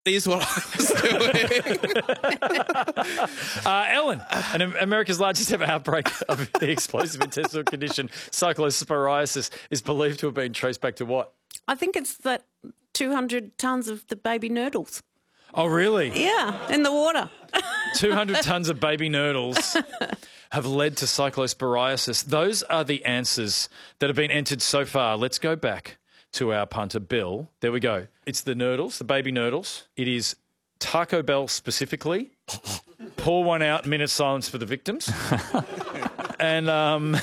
is what I was doing. Ellen, America's largest ever outbreak of the explosive intestinal condition, cyclosporiasis, is believed to have been traced back to what? I think it's that 200 tonnes of the baby nurdles. Oh, really? Yeah, in the water. 200 tonnes of baby nurdles have led to cyclosporiasis. Those are the answers that have been entered so far. Let's go back to our punter, Bill. There we go. It's the nurdles, the baby nurdles. It is Taco Bell specifically. Pour one out, minute silence for the victims. And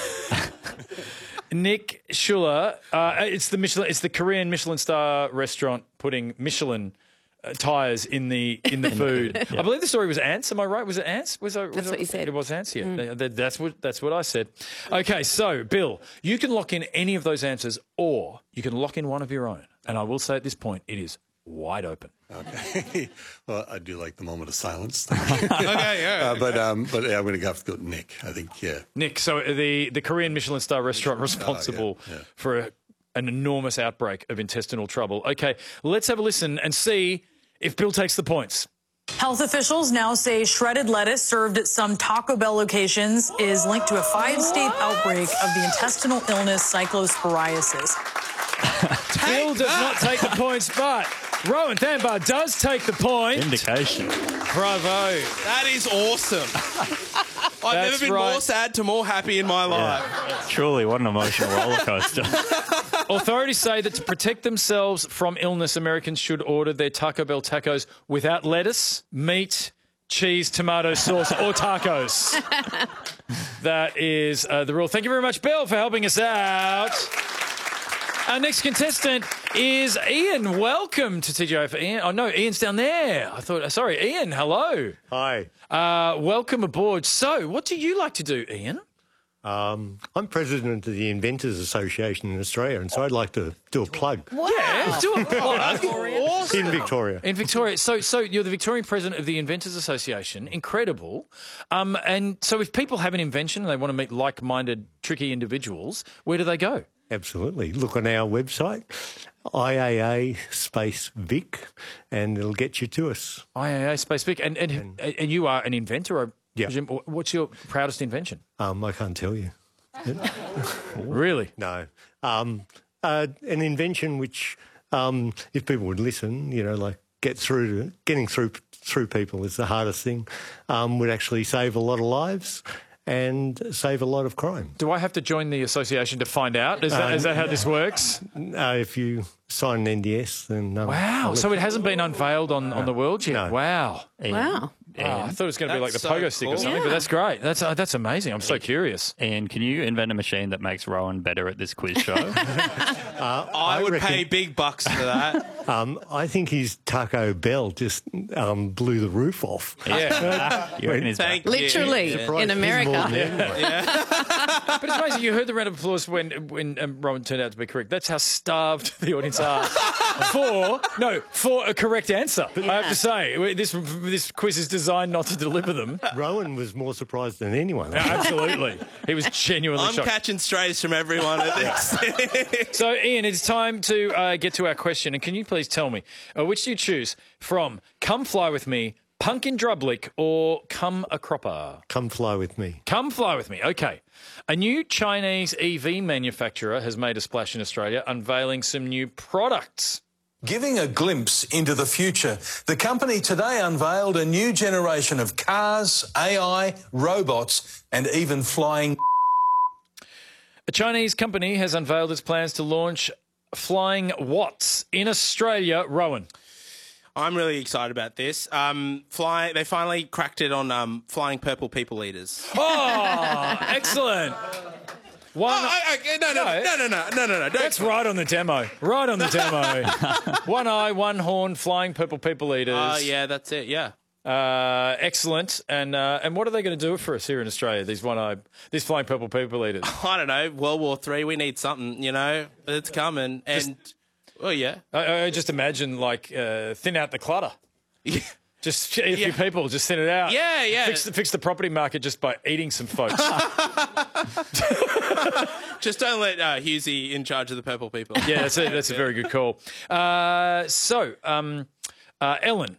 Nick Schuller, it's the Korean Michelin star restaurant putting Michelin tyres in the food. I believe the story was ants. Am I right? Was it ants? That's what you said. It was ants. Yeah, that's what I said. Okay, so Bill, you can lock in any of those answers, or you can lock in one of your own. And I will say at this point, it is wide open. Okay. Well, I do like the moment of silence. Okay, yeah. But yeah, I'm going to have to go Nick. I think, yeah. Nick, so the Korean Michelin star restaurant responsible for an enormous outbreak of intestinal trouble. Okay, let's have a listen and see if Bill takes the points. Health officials now say shredded lettuce served at some Taco Bell locations is linked to a 5-state outbreak of the intestinal illness cyclosporiasis. Bill does not take the points, but Rowan Thambar does take the point. Indication. Bravo. That is awesome. I've never been more sad to more happy in my life. Truly, what an emotional roller coaster. Authorities say that to protect themselves from illness, Americans should order their Taco Bell tacos without lettuce, meat, cheese, tomato sauce, or tacos. That is the rule. Thank you very much, Bill, for helping us out. Our next contestant is Ian. Welcome to TGI for Ian. Oh, no, Ian's down there. Sorry, Ian, hello. Hi. Welcome aboard. So, what do you like to do, Ian? I'm president of the Inventors Association in Australia, and so I'd like to do a plug. Wow. Yeah, do a plug. In Victoria. In Victoria. So you're the Victorian president of the Inventors Association. Incredible. And so if people have an invention and they want to meet like-minded, tricky individuals, where do they go? Absolutely. Look on our website, IAA Space Vic, and it'll get you to us. IAA Space Vic. And you are an inventor, I presume. Yeah. What's your proudest invention? I can't tell you. Really? No. An invention which, if people would listen, like getting through people is the hardest thing, would actually save a lot of lives and save a lot of crime. Do I have to join the association to find out? Is that how this works? If you sign an NDS, then... wow, so it hasn't been unveiled on the world yet? No. Wow. Wow. I thought it was going to be like the That's pogo so stick cool. or something, but that's great. That's amazing. I'm so curious. And can you invent a machine that makes Rowan better at this quiz show? I would pay big bucks for that. I think his Taco Bell just blew the roof off. Yeah. You reckon he's Thank back? you. Literally, Yeah. in America. But it's amazing. You heard the round of applause when Rowan turned out to be correct. That's how starved the audience are for a correct answer. I have to say, this quiz is designed not to deliver them. Rowan was more surprised than anyone. Absolutely. He was genuinely I'm shocked. catching strays from everyone at this. So, Ian, it's time to get to our question. And can you please tell me, which do you choose from Come Fly With Me, Pumpkin Drublick, or Come a Cropper? Come fly with me. Come Fly With Me. Okay. A new Chinese EV manufacturer has made a splash in Australia, unveiling some new products. Giving a glimpse into the future, the company today unveiled a new generation of cars, AI, robots, and even flying. A Chinese company has unveiled its plans to launch flying Watts in Australia. Rowan. I'm really excited about this. They finally cracked it on flying purple people eaters. Oh, excellent. No. That's right on the demo. Right on the demo. One eye, one horn, flying purple people eaters. Yeah, that's it. Yeah. Excellent. And what are they going to do for us here in Australia? These flying purple people eaters. I don't know. World War III. We need something. It's coming. Oh yeah. I just imagine thin out the clutter. Just a few people, just thin it out. Yeah. Fix the property market just by eating some folks. Just don't let Husey in charge of the purple people. Yeah, that's a very good call. Ellen,